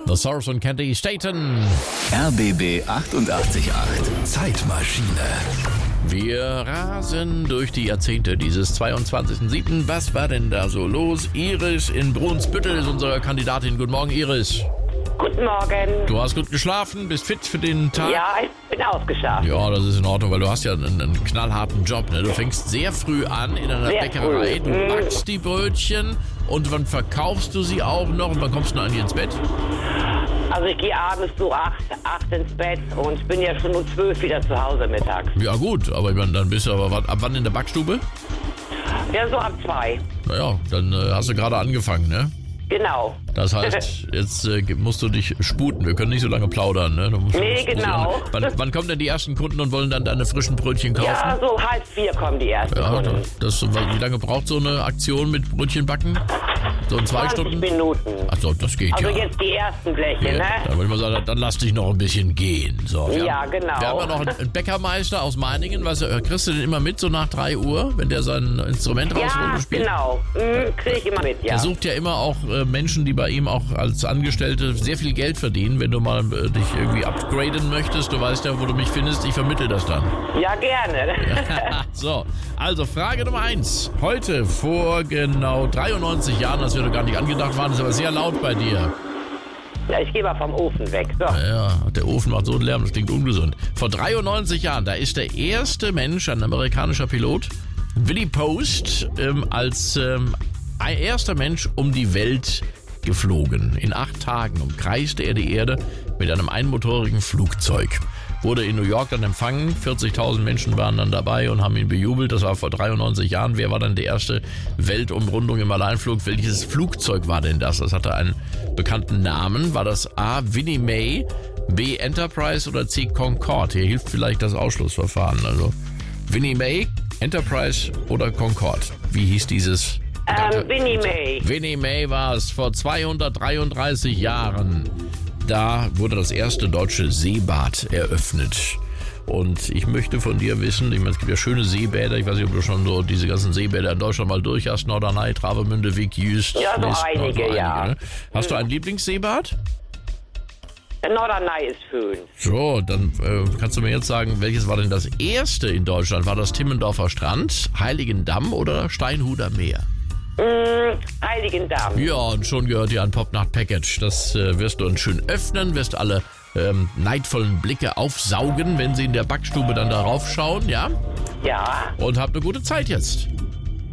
The Source und Candy Staten. RBB 88.8 Zeitmaschine. Wir rasen durch die Jahrzehnte dieses 22.07. Was war denn da so los? Iris in Brunsbüttel ist unsere Kandidatin. Guten Morgen, Iris. Guten Morgen. Du hast gut geschlafen, bist fit für den Tag? Ja, ich bin ausgeschlafen. Ja, das ist in Ordnung, weil du hast ja einen knallharten Job. Ne? Du fängst sehr früh an in einer Sehr Bäckerei. früh. Du backst die Brötchen und wann verkaufst du sie auch noch und wann kommst du eigentlich ins Bett? Also ich gehe abends so 8 ins Bett und bin ja schon um 12 wieder zu Hause mittags. Ja gut, aber ich meine, dann bist du aber ab wann in der Backstube? Ja, so ab 2. Naja, dann hast du gerade angefangen, ne? Genau. Das heißt, jetzt musst du dich sputen. Wir können nicht so lange plaudern, ne? Nee, genau. Wann kommen denn die ersten Kunden und wollen dann deine frischen Brötchen kaufen? Ja, so 3:30 kommen die ersten Ja, Kunden. wie lange braucht so eine Aktion mit Brötchen backen? So in 2 20 Stunden? Minuten. Achso, das geht Also ja. jetzt die ersten Bleche, Ja, ne? da würde ich mal sagen, dann lass dich noch ein bisschen gehen. So, Ja, genau. Wir haben ja noch einen Bäckermeister aus Meiningen. Weißt du, kriegst du den immer mit, so nach 3 Uhr, wenn der sein Instrument rausholt Ja, und spielt? genau. Kriege ich immer mit, ja. Er sucht ja immer auch Menschen, die bei ihm auch als Angestellte sehr viel Geld verdienen. Wenn du mal dich irgendwie upgraden möchtest, du weißt ja, wo du mich findest, ich vermittle das dann. Ja, gerne. So, also Frage Nummer 1. Heute vor genau 93 Jahren, das wäre gar nicht angedacht waren, ist aber sehr laut bei dir. Ja, ich gehe mal vom Ofen weg. So. Ja, der Ofen macht so einen Lärm, das klingt ungesund. Vor 93 Jahren, da ist der erste Mensch, ein amerikanischer Pilot, Willie Post, als erster Mensch um die Welt geflogen. In 8 Tagen umkreiste er die Erde mit einem einmotorigen Flugzeug. Wurde in New York dann empfangen. 40.000 Menschen waren dann dabei und haben ihn bejubelt. Das war vor 93 Jahren. Wer war dann die erste Weltumrundung im Alleinflug? Welches Flugzeug war denn das? Das hatte einen bekannten Namen. War das A. Winnie Mae, B. Enterprise oder C. Concorde? Hier hilft vielleicht das Ausschlussverfahren. Also Winnie Mae, Enterprise oder Concorde? Wie hieß dieses? Winnie Mae. Winnie Mae war es vor 233 Jahren. Da wurde das erste deutsche Seebad eröffnet. Und ich möchte von dir wissen, ich meine, es gibt ja schöne Seebäder, ich weiß nicht, ob du schon so diese ganzen Seebäder in Deutschland mal durch hast, Norderney, Travemünde, Wick, Jüst. Ja, so List, einige, ja. Ne? Hast du ein Lieblingsseebad? Norderney ist schön. So, dann kannst du mir jetzt sagen, welches war denn das erste in Deutschland? War das Timmendorfer Strand, Heiligendamm oder Steinhuder Meer? Heiligendamm. Ja, und schon gehört dir ein Popnacht-Package. Das wirst du dann schön öffnen, wirst alle neidvollen Blicke aufsaugen, wenn sie in der Backstube dann darauf schauen, ja? Ja. Und habt eine gute Zeit jetzt.